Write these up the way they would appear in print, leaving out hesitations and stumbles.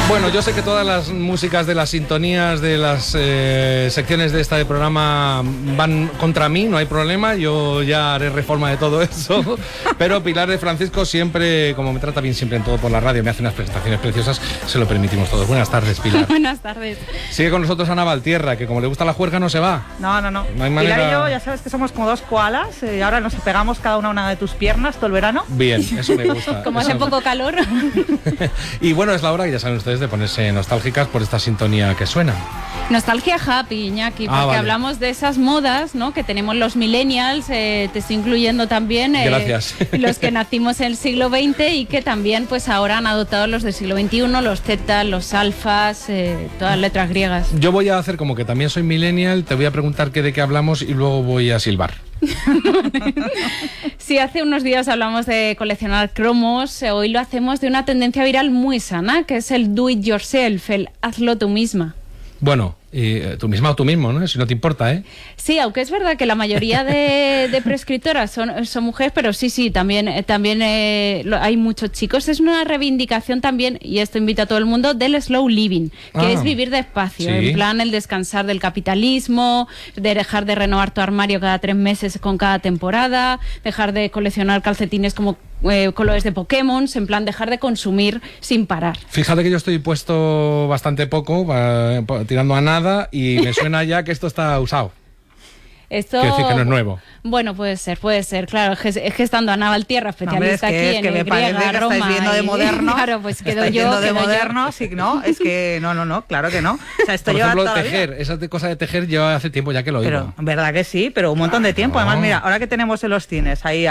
Bueno, yo sé que todas las músicas de las sintonías de las secciones de este programa van contra mí, no hay problema, yo ya haré reforma de todo eso, pero Pilar de Francisco siempre, como me trata bien siempre en todo por la radio, me hace unas presentaciones preciosas, se lo permitimos todos. Buenas tardes, Pilar. Buenas tardes. Sigue con nosotros Ana Valtierra, que como le gusta la juerga no se va. No hay manera... Pilar y yo, ya sabes que somos como dos koalas, y ahora nos pegamos cada una de tus piernas todo el verano. Bien, eso me gusta. Como hace poco calor. Y bueno, es la hora, que ya saben ustedes, de ponerse nostálgicas por esta sintonía que suena. Nostalgia happy, Iñaki, porque vale. Hablamos de esas modas, ¿no?, que tenemos los millennials, te estoy incluyendo también Gracias. Los que nacimos en el siglo XX y que también pues ahora han adoptado los del siglo XXI, los Z, los alfas, todas las letras griegas. Yo voy a hacer como que también soy millennial, te voy a preguntar de qué hablamos y luego voy a silbar. Sí, hace unos días hablamos de coleccionar cromos, hoy lo hacemos de una tendencia viral muy sana, que es el do it yourself, el hazlo tú misma. Bueno, tú misma o tú mismo, ¿no? Si no te importa, ¿eh? Sí, aunque es verdad que la mayoría de prescriptoras son mujeres, pero sí, también hay muchos chicos. Es una reivindicación también, y esto invita a todo el mundo, del slow living, que es vivir despacio, sí. En plan el descansar del capitalismo, de dejar de renovar tu armario cada 3 meses con cada temporada, dejar de coleccionar calcetines como colores de Pokémon, en plan dejar de consumir sin parar. Fíjate que yo estoy puesto bastante poco, tirando a nada, y me suena ya que esto está usado. Esto... Quiere decir que no es nuevo. Bueno, puede ser, claro. Es que estando Ana Valtierra, especialista aquí en me griega, parece que Roma, estáis viendo de modernos. Claro, pues quedo estáis yo. Viendo de modernos, y no, es que no, claro que no. O sea, esto Por lleva ejemplo, toda la tejer, vida. esa cosa de tejer lleva hace tiempo ya que lo oigo. Pero, verdad que sí, pero un montón de tiempo. Además, mira, ahora que tenemos en los cines ahí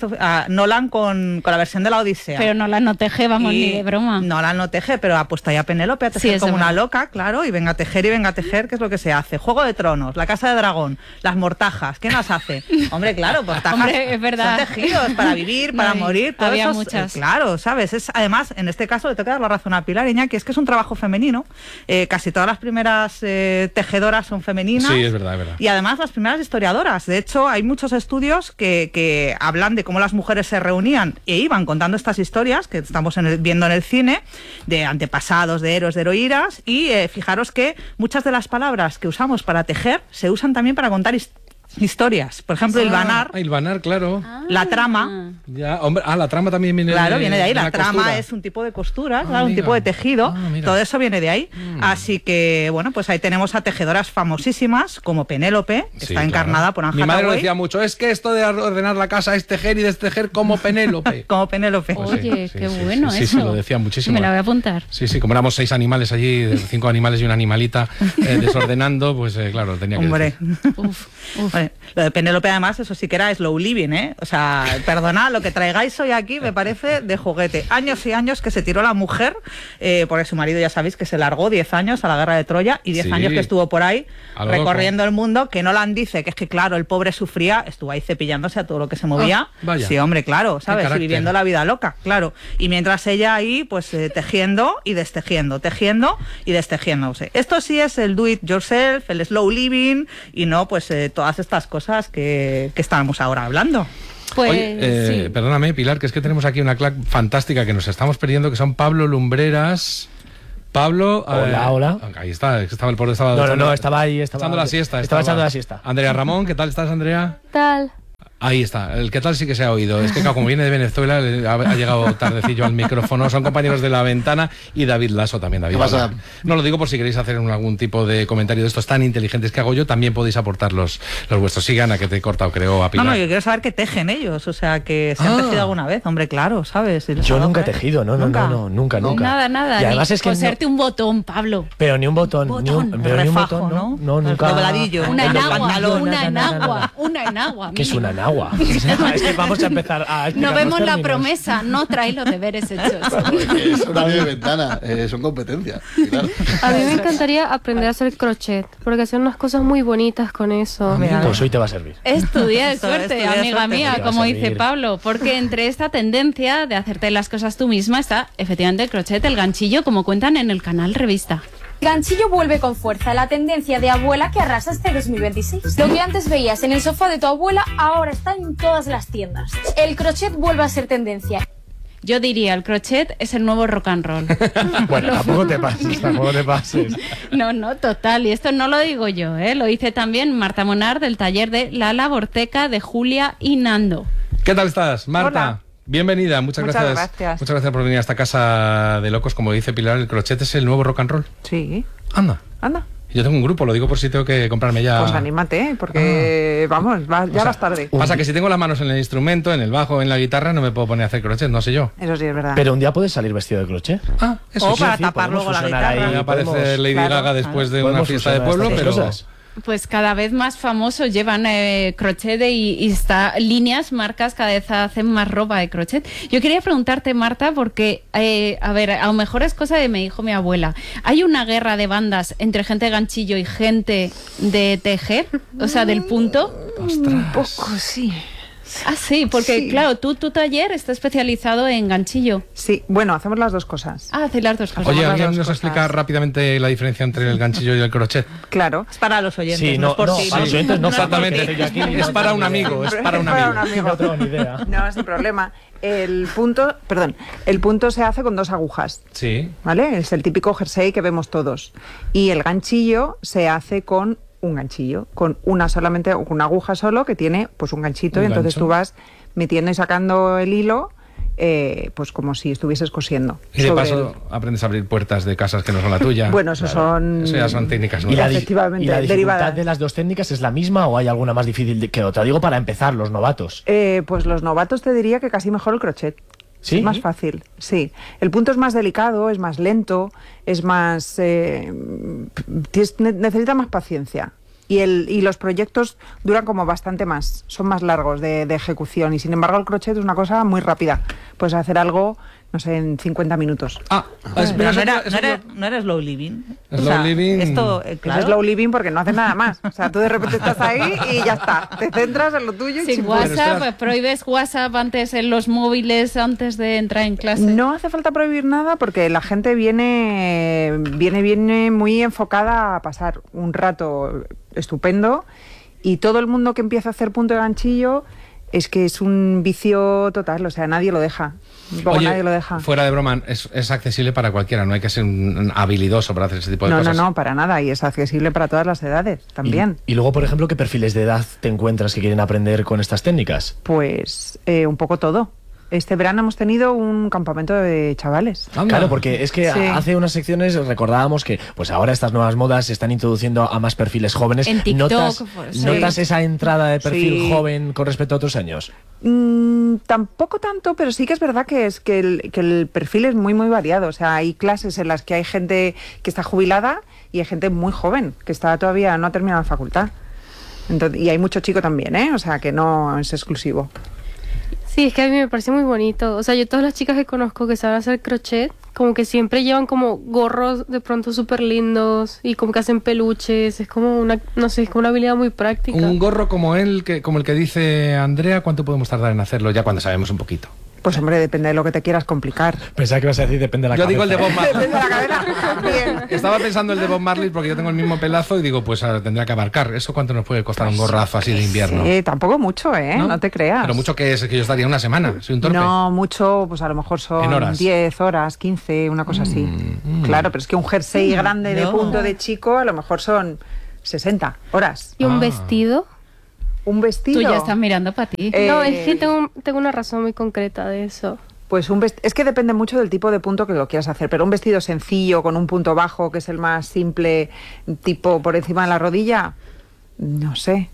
a Nolan con la versión de la Odisea. Pero Nolan no teje, vamos, ni de broma. Nolan no teje, pero ha puesto ahí a Penélope a tejer como una loca, claro, y venga a tejer, que es lo que se hace. Juego de Tronos, La Casa de Dragón, las mortajas, ¿qué nos hace? Hombre, claro, mortajas. Hombre, es verdad. Son tejidos para vivir, para morir. Todo había eso muchas. Claro, ¿sabes? Además, en este caso le tengo que dar la razón a Pilar, Iñaki, es que es un trabajo femenino. Casi todas las primeras tejedoras son femeninas. Sí, es verdad. Y además las primeras historiadoras. De hecho, hay muchos estudios que hablan de cómo las mujeres se reunían e iban contando estas historias que estamos viendo en el cine, de antepasados, de héroes, de heroínas. Y fijaros que muchas de las palabras que usamos para tejer se usan también para contar historias. Por ejemplo, hilvanar. Hilvanar, claro. La trama. Ya, hombre, la trama también viene Claro, viene de ahí. La costura. trama es un tipo de costura, claro, un tipo de tejido. Todo eso viene de ahí. Así que, bueno, pues ahí tenemos a tejedoras famosísimas como Penélope, que está encarnada por Anne Mi madre lo Hathaway. decía mucho, es que esto de ordenar la casa es tejer y destejer como Penélope. Como Penélope. Pues Oye, qué bueno sí, eso. Sí, lo decía muchísimo. Me la voy a apuntar. Sí, como éramos 6 animales allí, 5 animales y una animalita desordenando, pues claro, tenía que Hombre. decir. Uf. Oye, lo de Penélope además, eso sí que era slow living, ¿eh? O sea, perdonad, lo que traigáis hoy aquí me parece de juguete. Años y años que se tiró la mujer, porque su marido ya sabéis que se largó 10 años a la guerra de Troya y 10 años que estuvo por ahí recorriendo el mundo, que Nolan dice que es que claro, el pobre sufría, estuvo ahí cepillándose a todo lo que se movía. Vaya. Sí, hombre, claro, ¿sabes? Y viviendo la vida loca, claro. Y mientras ella ahí, pues tejiendo y destejiendo, tejiendo y destejiéndose. Esto sí es el do it yourself, el slow living y no, pues todas estas cosas que estábamos ahora hablando. Pues, Oye, sí. Perdóname, Pilar, que es que tenemos aquí una clac fantástica que nos estamos perdiendo, que son Pablo Lumbreras. Pablo... Hola. Ahí está, estaba el pobre... Estaba ahí. Echando la siesta. Estaba echando la siesta. Andrea Ramón, ¿qué tal estás, Andrea? Tal. Ahí está, el qué tal sí que se ha oído. Es que como viene de Venezuela, ha llegado tardecillo al micrófono. Son compañeros de La Ventana y David Lasso también. David, ¿qué pasa? No lo digo por si queréis hacer algún tipo de comentario de estos tan inteligentes que hago yo, también podéis aportar los vuestros. Sí, Ana, que te he cortado, creo, a Pilar. No, yo quiero saber que tejen ellos, o sea, que se han tejido alguna vez, hombre, claro, ¿sabes? Yo nunca he tejido, nunca. Nada. Y además es que coserte un botón, Pablo. Pero ni un botón, ni un refajo, botón, no, nunca. Dobladillo. Una pantalón. enagua. ¿Qué es una enagua? Es que vamos a empezar a No vemos términos. la promesa, no trae los deberes hechos. Es una de Ventana, son competencias. Claro. A mí me encantaría aprender a hacer crochet, porque hacen unas cosas muy bonitas con eso. Pues hoy te va a servir. Estudia de suerte, amiga mía, Te va a como servir. dice Pablo, porque entre esta tendencia de hacerte las cosas tú misma está efectivamente el crochet, el ganchillo, como cuentan en el canal Revista. Ganchillo vuelve con fuerza, la tendencia de abuela que arrasa este 2026. Lo que antes veías en el sofá de tu abuela, ahora está en todas las tiendas. El crochet vuelve a ser tendencia. Yo diría, el crochet es el nuevo rock and roll. Bueno, tampoco te pases. No, total. Y esto no lo digo yo, ¿eh? Lo dice también Marta Monar del taller de La Laborteca de Julia y Nando. ¿Qué tal estás, Marta? Hola. Bienvenida, muchas gracias. Muchas gracias por venir a esta casa de locos. Como dice Pilar, el crochet es el nuevo rock and roll. Sí. Anda. Yo tengo un grupo, lo digo por si tengo que comprarme ya. Pues anímate, porque vamos, ya vas tarde. Pasa que si tengo las manos en el instrumento, en el bajo, en la guitarra, no me puedo poner a hacer crochet, no sé yo. Eso sí es verdad. Pero un día puedes salir vestido de crochet. O para tapar luego la guitarra. Voy a aparecer Lady Gaga después de una fiesta de pueblo, pero... Pues cada vez más famosos llevan crochet y líneas, marcas cada vez hacen más ropa de crochet. Yo quería preguntarte, Marta, porque, a ver, a lo mejor es cosa de me dijo mi abuela. ¿Hay una guerra de bandas entre gente de ganchillo y gente de tejer? O sea, del punto. ¡Ostras! Un poco, sí. Ah, sí, porque Sí. claro, tu taller está especializado en ganchillo. Sí, bueno, hacemos las dos cosas. Ah, hacer las dos cosas. Oye, las ¿alguien dos nos cosas. explica rápidamente la diferencia entre el ganchillo y el crochet? Claro. Es para los oyentes, Sí, no, no, es por no, ti. para los oyentes no, Exactamente. porque estoy aquí, Es para un amigo, es para un amigo. No tengo ni idea. No, sin problema. El punto se hace con 2 agujas, Sí. ¿vale? Es el típico jersey que vemos todos. Y el ganchillo se hace con un ganchillo, con una aguja solo que tiene pues un ganchito, Un y entonces gancho. tú vas metiendo y sacando el hilo, pues como si estuvieses cosiendo. Y de sobre paso aprendes a abrir puertas de casas que no son la tuya. Bueno, eso son... Eso ya son técnicas ¿Y la, nuevas. Efectivamente, ¿Y la dificultad derivadas. de las dos técnicas es la misma o hay alguna más difícil que otra? Digo para empezar, los novatos. Pues los novatos te diría que casi mejor el crochet. ¿Sí? Es más fácil, sí. El punto es más delicado, es más lento, es más... necesita más paciencia. Y los proyectos duran como bastante más, son más largos de ejecución. Y sin embargo el crochet es una cosa muy rápida. Puedes hacer algo, no sé, en 50 minutos. Ah, Pero no era slow living. Slow living. Esto, Es claro. slow living porque no haces nada más. O sea, tú de repente estás ahí y ya está. Te centras en lo tuyo y Sin chimpún. WhatsApp, pues, prohíbes WhatsApp antes en los móviles, antes de entrar en clase. No hace falta prohibir nada porque la gente viene muy enfocada a pasar un rato estupendo, y todo el mundo que empieza a hacer punto de ganchillo es que es un vicio total, o sea, nadie lo deja. Luego Oye, nadie lo deja. fuera de broma, es accesible para cualquiera, no hay que ser un habilidoso para hacer ese tipo de cosas. No, para nada, y es accesible para todas las edades también. Y luego, por ejemplo, ¿qué perfiles de edad te encuentras que quieren aprender con estas técnicas? Pues un poco todo. Este verano hemos tenido un campamento de chavales. Anda. Claro, porque es que Sí. hace unas secciones recordábamos que pues ahora estas nuevas modas se están introduciendo a más perfiles jóvenes. En TikTok, sí. ¿Notas esa entrada de perfil Sí. joven con respecto a otros años? Tampoco tanto, pero sí que es verdad que el perfil es muy variado. O sea, hay clases en las que hay gente que está jubilada y hay gente muy joven que está todavía no ha terminado la facultad. Entonces, y hay mucho chico también, ¿eh? O sea, que no es exclusivo. Sí, es que a mí me parece muy bonito. O sea, yo todas las chicas que conozco que saben hacer crochet, como que siempre llevan como gorros de pronto súper lindos y como que hacen peluches. Es como una, no sé, es como una habilidad muy práctica. Un gorro como el que dice Andrea, ¿cuánto podemos tardar en hacerlo ya cuando sabemos un poquito? Pues hombre, depende de lo que te quieras complicar. Pensaba que ibas a decir depende de la Yo cabeza. digo el de Bob Marley. Depende de la cabeza. Bien. Estaba pensando el de Bob Marley porque yo tengo el mismo pelazo y digo, pues tendría que abarcar. ¿Eso cuánto nos puede costar un gorrazo así de invierno? Tampoco mucho, ¿eh? No te creas. Pero mucho que es que yo estaría una semana, soy un torpe. No, mucho, pues a lo mejor En son horas. 10 horas, 15, una cosa así. Claro, pero es que un jersey grande de No. punto de chico a lo mejor son 60 horas. ¿Y un vestido? Un vestido. Tú ya estás mirando para ti. No, es que tengo una razón muy concreta de eso. Pues es que depende mucho del tipo de punto que lo quieras hacer, pero un vestido sencillo con un punto bajo, que es el más simple, tipo por encima de la rodilla, no sé,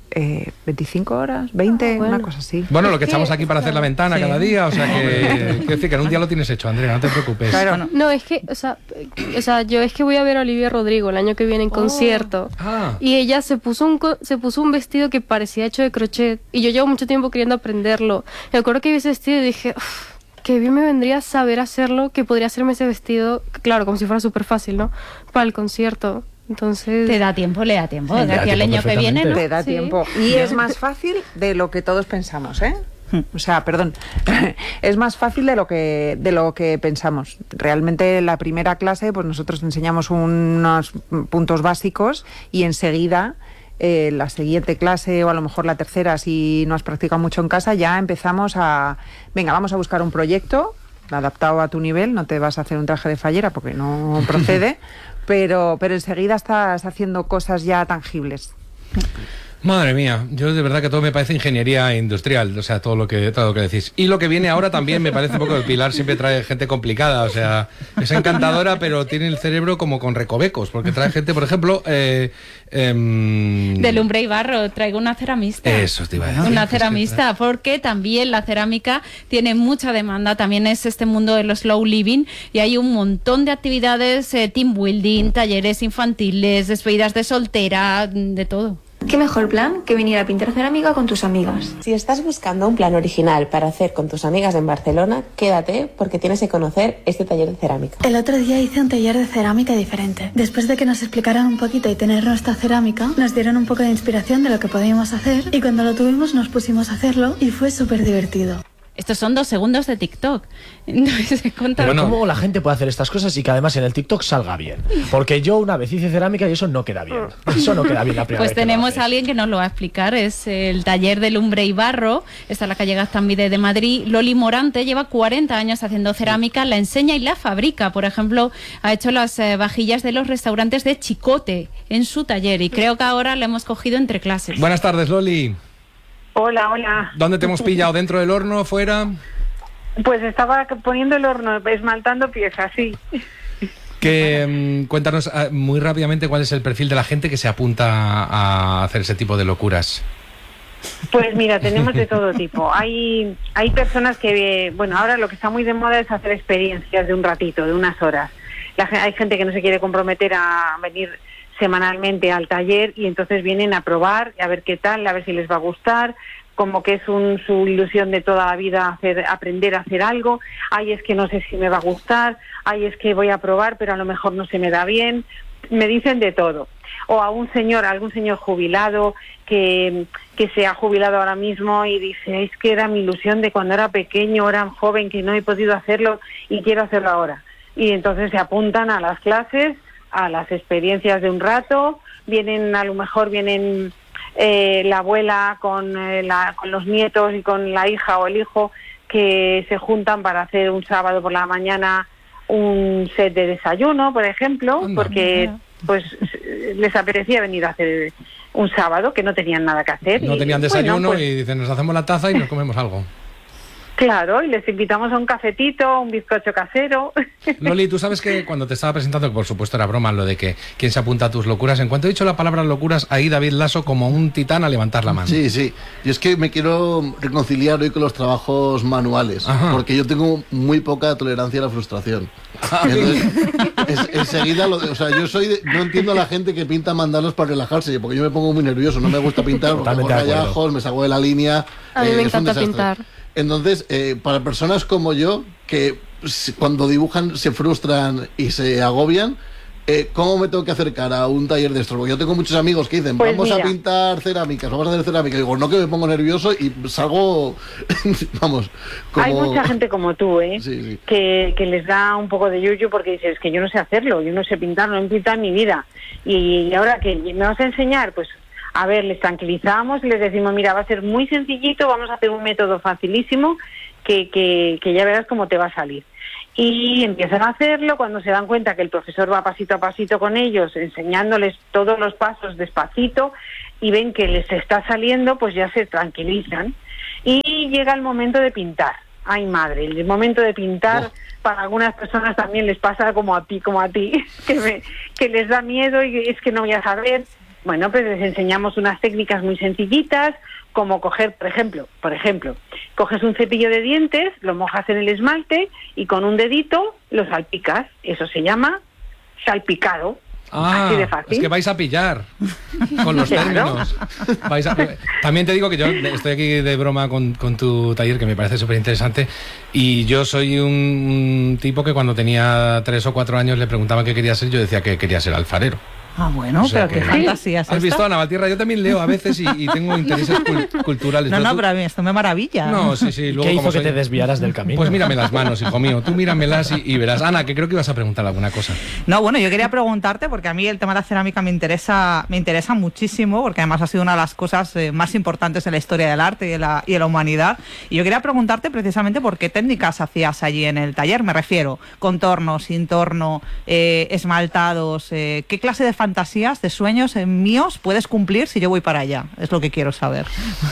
25 horas, 20, bueno. una cosa así. Bueno, lo que echamos aquí para hacer la ventana Sí. cada día, o sea que quiero decir que en un día lo tienes hecho, Andrea, no te preocupes. Claro. No, es que, o sea, yo es que voy a ver a Olivia Rodrigo el año que viene en concierto. Ah. Y ella se puso un vestido que parecía hecho de crochet. Y yo llevo mucho tiempo queriendo aprenderlo. Me acuerdo que vi ese vestido y dije, "Uf, qué bien me vendría saber hacerlo, que podría hacerme ese vestido, claro, como si fuera súper fácil, ¿no? Para el concierto. Entonces... Le da tiempo. De da aquí al tiempo año que viene, ¿no? Te da Sí. tiempo. Y es más fácil de lo que todos pensamos, ¿eh? O sea, perdón, es más fácil de lo que pensamos. Realmente la primera clase, pues nosotros te enseñamos unos puntos básicos y enseguida la siguiente clase o a lo mejor la tercera, si no has practicado mucho en casa, ya empezamos venga, vamos a buscar un proyecto adaptado a tu nivel, no te vas a hacer un traje de fallera porque no procede, pero enseguida estás haciendo cosas ya tangibles. Madre mía, yo de verdad que todo me parece ingeniería industrial, o sea, todo lo que decís. Y lo que viene ahora también me parece un poco, Pilar siempre trae gente complicada, o sea, es encantadora, pero tiene el cerebro como con recovecos, porque trae gente, por ejemplo... de lumbre y barro, traigo una ceramista. Eso te iba a decir. Una ceramista, porque también la cerámica tiene mucha demanda, también es este mundo de los slow living, y hay un montón de actividades, team building, talleres infantiles, despedidas de soltera, de todo. ¿Qué mejor plan que venir a pintar cerámica con tus amigas? Si estás buscando un plan original para hacer con tus amigas en Barcelona, quédate porque tienes que conocer este taller de cerámica. El otro día hice un taller de cerámica diferente. Después de que nos explicaran un poquito y tener nuestra cerámica, nos dieron un poco de inspiración de lo que podíamos hacer y cuando lo tuvimos nos pusimos a hacerlo y fue súper divertido. Estos son 2 segundos de TikTok. Pero ¿cómo la gente puede hacer estas cosas y que además en el TikTok salga bien? Porque yo una vez hice cerámica y eso no queda bien. Eso no queda bien la primera Pues vez que tenemos a alguien que nos lo va a explicar. Es el taller de lumbre y barro. Está en la calle Gaztambide de Madrid. Loli Morante lleva 40 años haciendo cerámica, la enseña y la fabrica. Por ejemplo, ha hecho las vajillas de los restaurantes de Chicote en su taller y creo que ahora le hemos cogido entre clases. Buenas tardes, Loli. Hola, hola. ¿Dónde te hemos pillado? ¿Dentro del horno? ¿Fuera? Pues estaba poniendo el horno, esmaltando piezas, sí. Cuéntanos muy rápidamente cuál es el perfil de la gente que se apunta a hacer ese tipo de locuras. Pues mira, tenemos de todo tipo. Hay personas que, bueno, ahora lo que está muy de moda es hacer experiencias de un ratito, de unas horas. Hay gente que no se quiere comprometer a venir semanalmente al taller y entonces vienen a probar, a ver qué tal, a ver si les va a gustar, como que es su ilusión de toda la vida aprender a hacer algo. Ay, es que no sé si me va a gustar, ay, es que voy a probar pero a lo mejor no se me da bien. Me dicen de todo. O a algún señor jubilado que se ha jubilado ahora mismo y dice, es que era mi ilusión de cuando era pequeño, era joven, que no he podido hacerlo y quiero hacerlo ahora. Y entonces se apuntan a las clases, a las experiencias de un rato, a lo mejor vienen la abuela con los nietos y con la hija o el hijo que se juntan para hacer un sábado por la mañana un set de desayuno, por ejemplo, porque pues les apetecía venir a hacer un sábado que no tenían nada que hacer. No tenían desayuno, pues, y dicen, nos hacemos la taza y nos comemos algo. Claro, y les invitamos a un cafetito, un bizcocho casero. Loli, tú sabes que cuando te estaba presentando, que por supuesto era broma lo de que quién se apunta a tus locuras, en cuanto he dicho la palabra locuras, ahí David Lasso como un titán a levantar la mano. Sí, sí. Y es que me quiero reconciliar hoy con los trabajos manuales. Ajá. Porque yo tengo muy poca tolerancia a la frustración. Entonces, enseguida, o sea, no entiendo a la gente que pinta mandalos para relajarse, porque yo me pongo muy nervioso, no me gusta pintar, porque hago rayajos, me salgo de la línea. A mí me encanta pintar. Entonces, para personas como yo, que cuando dibujan se frustran y se agobian, ¿cómo me tengo que acercar a un taller de esto? Porque yo tengo muchos amigos que dicen, pues vamos a pintar cerámicas, vamos a hacer cerámica. Y digo, no, que me pongo nervioso y salgo, vamos. Hay mucha gente como tú, sí. que les da un poco de yuyu porque dices, es que yo no sé hacerlo, yo no sé pintar, no he pintado en mi vida. Y ahora que me vas a enseñar, pues... A ver, les tranquilizamos y les decimos, mira, va a ser muy sencillito, vamos a hacer un método facilísimo que ya verás cómo te va a salir. Y empiezan a hacerlo cuando se dan cuenta que el profesor va pasito a pasito con ellos, enseñándoles todos los pasos despacito y ven que les está saliendo, pues ya se tranquilizan. Y llega el momento de pintar. Ay, madre, el momento de pintar... Para algunas personas también les pasa como a ti, que les da miedo y es que no voy a saber. Bueno, pues les enseñamos unas técnicas muy sencillitas, como coger, por ejemplo, coges un cepillo de dientes, lo mojas en el esmalte y con un dedito lo salpicas. Eso se llama salpicado. Así de fácil. Es que vais a pillar con los términos. También te digo que yo estoy aquí de broma con tu taller, que me parece súper interesante, y yo soy un tipo que cuando tenía 3 o 4 años le preguntaba qué quería ser, yo decía que quería ser alfarero. Ah, bueno, O sea pero qué que- fantasía es ¿Has visto, esta? Ana Valtierra? Yo también leo a veces y tengo intereses culturales. No, pero no, tú- pero a mí esto me maravilla. No, sí, sí. Luego, ¿Qué hizo como que soy- te desviaras del camino? Pues mírame las manos, hijo mío. Tú míramelas y verás. Ana, que creo que ibas a preguntar alguna cosa. No, bueno, yo quería preguntarte, porque a mí el tema de la cerámica me interesa muchísimo, porque además ha sido una de las cosas más importantes en la historia del arte y de la humanidad. Y yo quería preguntarte precisamente por qué técnicas hacías allí en el taller. Me refiero, contorno, sin torno, esmaltados, ¿qué clase de fantasías, de sueños míos puedes cumplir si yo voy para allá? Es lo que quiero saber.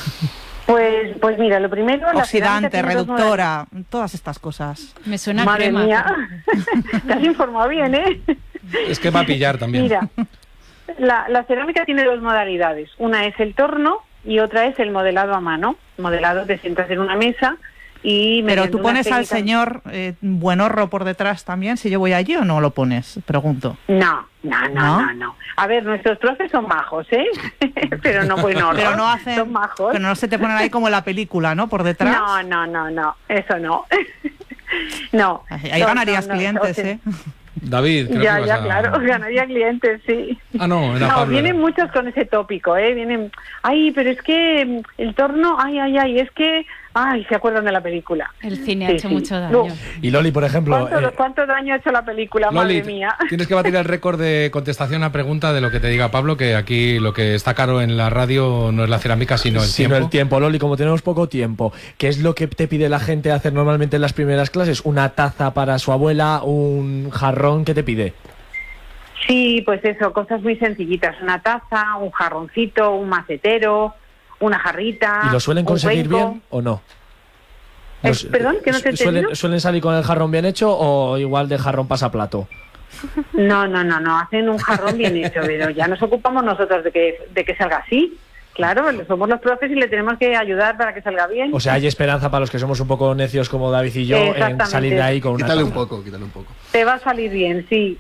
Pues mira, lo primero... la cerámica Oxidante, tiene dos reductora, todas estas cosas. Me suena a Madre crema. mía, te has informado bien, ¿eh? Es que va a pillar también. Mira, la cerámica tiene dos modalidades. Una es el torno y otra es el modelado a mano. Modelado, te sientas en una mesa y... Pero mediante tú pones unas al técnicas- señor buenorro por detrás también, si yo voy allí, o no lo pones, pregunto. No. ¿No? A ver, nuestros profes son majos, ¿eh? Pero no buenos. Pero no hacen, Son majos. pero no se te ponen ahí como en la película, ¿no? Por detrás. No, eso no. No. Ahí No, ganarías no, clientes, o sea, ¿eh? David, creo Ya, que vas ya, a... claro, ganaría clientes, sí. Ah, no, era Pablo. vienen era. muchos con ese tópico, ¿eh? Vienen, ay, pero es que el torno, es que, se acuerdan de la película. El cine ha Sí, hecho sí. mucho daño. No. Y Loli, por ejemplo... ¿Cuánto daño ha hecho la película, Loli, madre mía? tienes que batir el récord de contestación a pregunta de lo que te diga Pablo, que aquí lo que está caro en la radio no es la cerámica, sino el sino tiempo. el tiempo, Loli, como tenemos poco tiempo, ¿qué es lo que te pide la gente hacer normalmente en las primeras clases? ¿Una taza para su abuela? ¿Un jarrón? ¿Qué te pide? Sí, pues eso, cosas muy sencillitas. Una taza, un jarroncito, un macetero, una jarrita. ¿Y lo suelen un conseguir cuenco. bien o no? Perdón, que no te he entendido. ¿Suelen salir con el jarrón bien hecho o igual de jarrón pasaplato? No, hacen un jarrón bien hecho, pero ya nos ocupamos nosotros de que salga así. Claro, somos los profes y le tenemos que ayudar para que salga bien. O sea, hay esperanza para los que somos un poco necios como David y yo en Exactamente. salir de ahí con una Quítale un taza. poco, quítale un poco. Te va a salir bien, sí.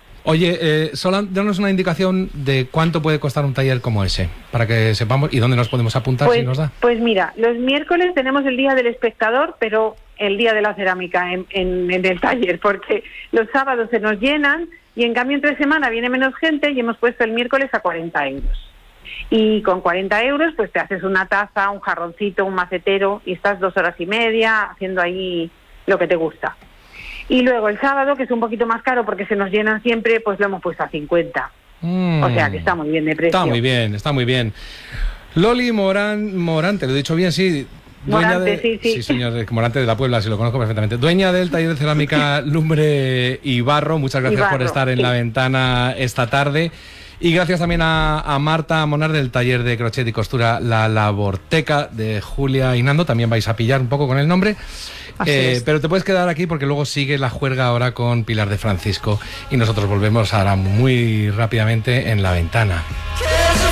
Oye, danos una indicación de cuánto puede costar un taller como ese, para que sepamos y dónde nos podemos apuntar si nos da. Pues mira, los miércoles tenemos el Día del Espectador, pero el Día de la Cerámica en el taller, porque los sábados se nos llenan y en cambio entre semana viene menos gente y hemos puesto el miércoles a 40 euros. Y con 40 euros pues te haces una taza, un jarroncito, un macetero y estás 2 horas y media haciendo ahí lo que te gusta. Y luego el sábado, que es un poquito más caro porque se nos llenan siempre, pues lo hemos puesto a 50. O sea que está muy bien de precio. Está muy bien. Loli Morante, lo he dicho bien, sí. Morante, sí. Sí, señor, Morante de la Puebla, sí lo conozco perfectamente. Dueña del taller de cerámica, lumbre y barro. Muchas gracias por estar en la ventana esta tarde. Y gracias también a Marta Monar del taller de crochet y costura La Laborteca de Julia y Nando. También vais a pillar un poco con el nombre. Pero te puedes quedar aquí porque luego sigue la juerga ahora con Pilar de Francisco. Y nosotros volvemos ahora muy rápidamente en la ventana.